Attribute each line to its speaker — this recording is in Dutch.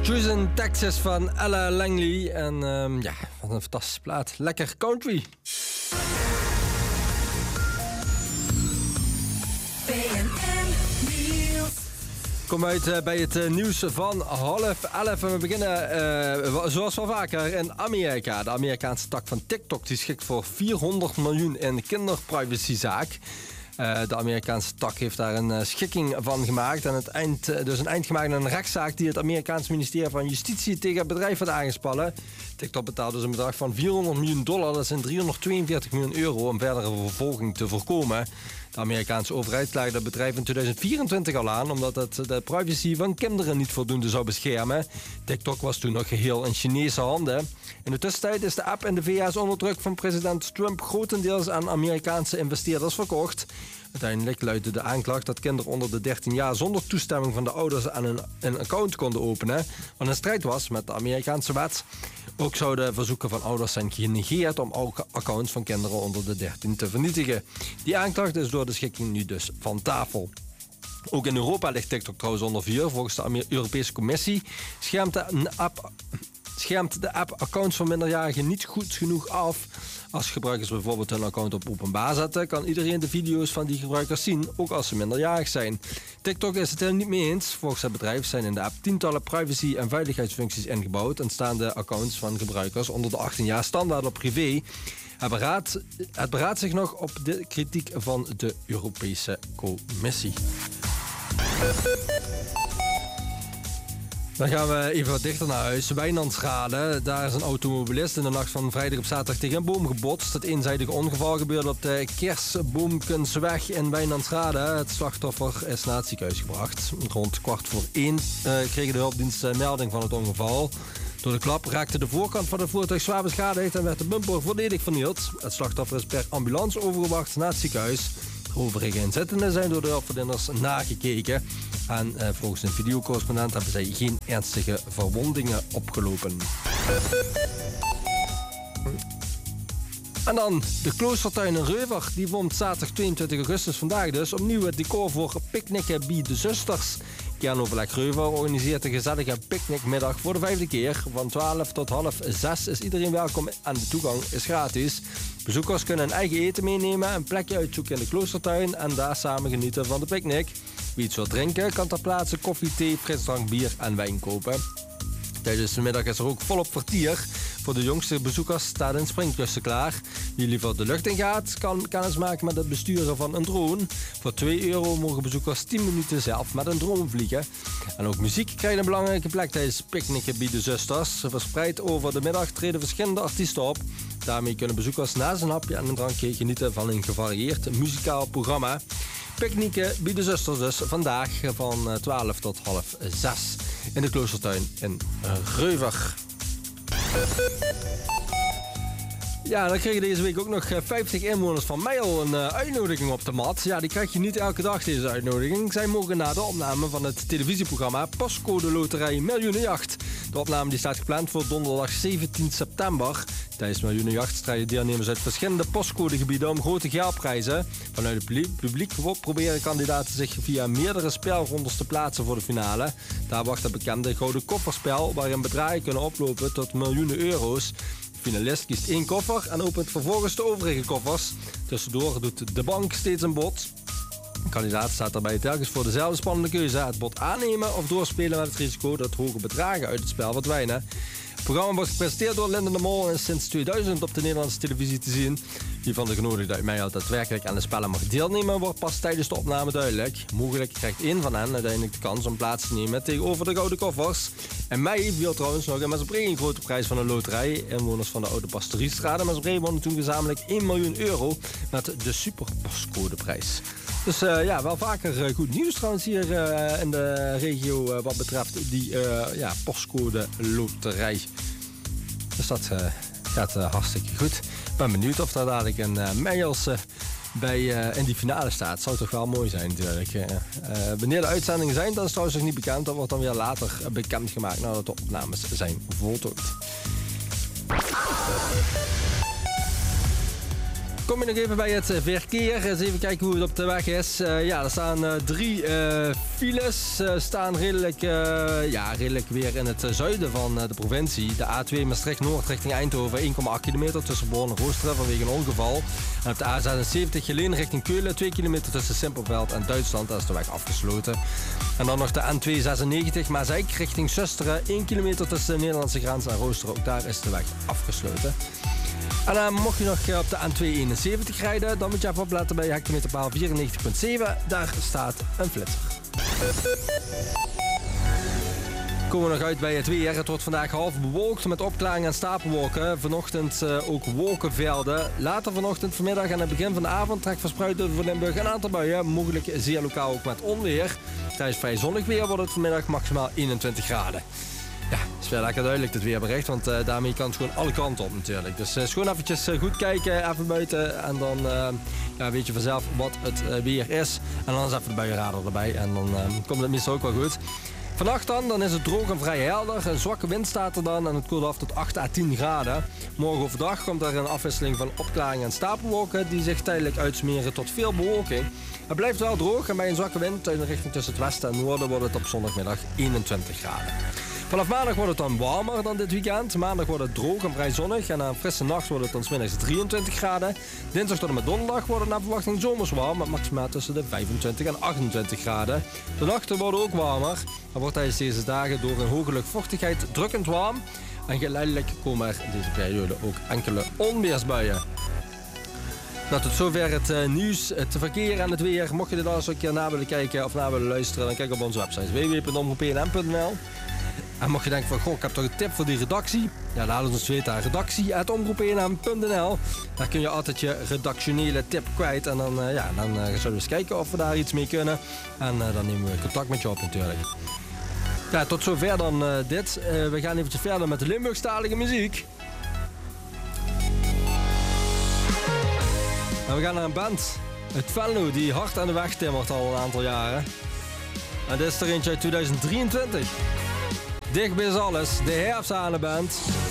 Speaker 1: Choosing Texas van Ella Langley. En wat een fantastische plaat. Lekker country. Kom uit bij het nieuws van 10:30. En we beginnen zoals wel vaker in Amerika. De Amerikaanse tak van TikTok die schikt voor $400 miljoen in kinderprivacyzaak. De Amerikaanse tak heeft daar een schikking van gemaakt. En een eind gemaakt aan een rechtszaak die het Amerikaanse ministerie van Justitie tegen het bedrijf had aangespannen. TikTok betaalt dus een bedrag van $400 miljoen. Dat is €342 miljoen om verdere vervolging te voorkomen. De Amerikaanse overheid klaagde het bedrijf in 2024 al aan, omdat het de privacy van kinderen niet voldoende zou beschermen. TikTok was toen nog geheel in Chinese handen. In de tussentijd is de app in de VS onder druk van president Trump grotendeels aan Amerikaanse investeerders verkocht. Uiteindelijk luidde de aanklacht dat kinderen onder de 13 jaar zonder toestemming van de ouders aan een account konden openen, wat een strijd was met de Amerikaanse wet. Ook zouden verzoeken van ouders zijn genegeerd om accounts van kinderen onder de 13 te vernietigen. Die aanklacht is door de schikking nu dus van tafel. Ook in Europa ligt TikTok trouwens onder vuur. Volgens de Europese Commissie schermt de app accounts van minderjarigen niet goed genoeg af. Als gebruikers bijvoorbeeld hun account op openbaar zetten, kan iedereen de video's van die gebruikers zien, ook als ze minderjarig zijn. TikTok is het er niet mee eens. Volgens het bedrijf zijn in de app tientallen privacy- en veiligheidsfuncties ingebouwd en staan de accounts van gebruikers onder de 18 jaar standaard op privé. Het beraadt zich nog op de kritiek van de Europese Commissie. Dan gaan we even wat dichter naar huis. Wijnandsrade. Daar is een automobilist in de nacht van vrijdag op zaterdag tegen een boom gebotst. Het eenzijdige ongeval gebeurde op de Kersboomkensweg in Wijnandsrade. Het slachtoffer is naar het ziekenhuis gebracht. Rond 1:15 kregen de hulpdiensten melding van het ongeval. Door de klap raakte de voorkant van het voertuig zwaar beschadigd en werd de bumper volledig vernield. Het slachtoffer is per ambulance overgebracht naar het ziekenhuis. De overige inzittenden zijn door de hulpverleners nagekeken. En volgens een videocorrespondent hebben zij geen ernstige verwondingen opgelopen. En dan de Kloostertuin in Reuver. Die vormt zaterdag 22 augustus vandaag dus opnieuw het decor voor Picknicken bij de Zusters. Kernoverleg Reuver organiseert een gezellige picknickmiddag voor de 5e keer. Van 12 tot 5:30 is iedereen welkom en de toegang is gratis. Bezoekers kunnen een eigen eten meenemen, een plekje uitzoeken in de Kloostertuin en daar samen genieten van de picknick. Wie iets wil drinken kan ter plaatse koffie, thee, frisdrank, bier en wijn kopen. Tijdens de middag is er ook volop vertier. Voor de jongste bezoekers staat een springkussen klaar. Wie liever de lucht in gaat, kan kennis maken met het besturen van een drone. Voor €2 mogen bezoekers 10 minuten zelf met een drone vliegen. En ook muziek krijgt een belangrijke plek tijdens Picknicken bij de Zusters. Verspreid over de middag treden verschillende artiesten op. Daarmee kunnen bezoekers naast een hapje en een drankje genieten van een gevarieerd muzikaal programma. Picknicken bij de Zusters dus vandaag van 12 tot 5:30 in de Kloostertuin in Reuver. Ja, dan kregen deze week ook nog 50 inwoners van Meijel een uitnodiging op de mat. Ja, die krijg je niet elke dag, deze uitnodiging. Zij mogen naar de opname van het televisieprogramma Postcode Loterij Miljoenenjacht. De opname die staat gepland voor donderdag 17 september. Tijdens Miljoenenjacht strijden deelnemers uit verschillende postcodegebieden om grote geldprijzen. Vanuit het publiek proberen kandidaten zich via meerdere spelrondes te plaatsen voor de finale. Daar wacht het bekende gouden kofferspel waarin bedragen kunnen oplopen tot miljoenen euro's. De finalist kiest 1 koffer en opent vervolgens de overige koffers. Tussendoor doet de bank steeds een bod. De kandidaat staat daarbij telkens voor dezelfde spannende keuze: het bod aannemen of doorspelen met het risico dat hoge bedragen uit het spel verdwijnen. Het programma wordt gepresenteerd door Linda de Mol en is sinds 2000 op de Nederlandse televisie te zien. Wie van de genodigden uit Meijel daadwerkelijk aan de spellen mag deelnemen, wordt pas tijdens de opname duidelijk. Mogelijk krijgt 1 van hen uiteindelijk de kans om plaats te nemen tegenover de gouden koffers. En mei viel trouwens nog in Maasbree een grote prijs van een loterij. Inwoners van de oude Pastoriestraat in Maasbree wonnen toen gezamenlijk €1 miljoen met de superpostcodeprijs. Dus wel vaker goed nieuws trouwens hier in de regio wat betreft die postcode loterij. Dus dat gaat hartstikke goed. Ik ben benieuwd of daar dadelijk een Meijels in die finale staat. Zou toch wel mooi zijn natuurlijk. Wanneer de uitzendingen zijn, dat is trouwens nog niet bekend. Dat wordt dan weer later bekendgemaakt nadat de opnames zijn voltooid. Kom je nog even bij het verkeer. Eens even kijken hoe het op de weg is. Er staan 3 files. Staan redelijk weer in het zuiden van de provincie. De A2 Maastricht-Noord richting Eindhoven. 1,8 kilometer tussen Born en Roosteren vanwege een ongeval. En op de A76 Geleen richting Keulen. 2 kilometer tussen Simpelveld en Duitsland. Daar is de weg afgesloten. En dan nog de N296 Mazeik richting Susteren. 1 kilometer tussen de Nederlandse grens en Roosteren. Ook daar is de weg afgesloten. En dan mocht je nog op de N271 rijden, dan moet je even opletten bij hectometerpaal 94.7. Daar staat een flitser. Komen we nog uit bij het weer. Het wordt vandaag half bewolkt met opklaringen en stapelwolken. Vanochtend ook wolkenvelden. Later vanochtend, vanmiddag en het begin van de avond trekt verspreid over Limburg een aantal buien. Mogelijk zeer lokaal ook met onweer. Tijdens vrij zonnig weer wordt het vanmiddag maximaal 21 graden. Ja, het is wel lekker duidelijk dit weerbericht, want daarmee kan het gewoon alle kanten op natuurlijk. Dus gewoon eventjes goed kijken, even buiten en dan weet je vanzelf wat het weer is. En dan is even de buienradar erbij en dan komt het meestal ook wel goed. Vannacht dan is het droog en vrij helder. Een zwakke wind staat er dan en het koelt af tot 8 à 10 graden. Morgen overdag komt er een afwisseling van opklaringen en stapelwolken die zich tijdelijk uitsmeren tot veel bewolking. Het blijft wel droog en bij een zwakke wind in de richting tussen het westen en noorden wordt het op zondagmiddag 21 graden. Vanaf maandag wordt het dan warmer dan dit weekend. Maandag wordt het droog en vrij zonnig. En na een frisse nacht wordt het dan 's middags 23 graden. Dinsdag tot en met donderdag wordt het naar verwachting zomers warm. Met maximaal tussen de 25 en 28 graden. De nachten worden ook warmer. Er wordt tijdens deze dagen door een hoge luchtvochtigheid drukkend warm. En geleidelijk komen er deze periode ook enkele onweersbuien. Nou, tot zover het nieuws, het verkeer en het weer. Mocht je er eens een keer naar willen kijken of naar willen luisteren, dan kijk op onze website www.omroepnm.nl. En mocht je denken van, goh, ik heb toch een tip voor die redactie? Ja, laat het ons weten aan redactie@omroepnm.nl. Daar kun je altijd je redactionele tip kwijt. En dan zullen we eens kijken of we daar iets mee kunnen. En dan nemen we contact met je op natuurlijk. Ja, tot zover dan dit. We gaan eventjes verder met de Limburgstalige muziek. En we gaan naar een band uit Venlo die hard aan de weg timmert al een aantal jaren. En dit is er eentje uit 2023. Dichtbij is alles, de Herfsthalenband.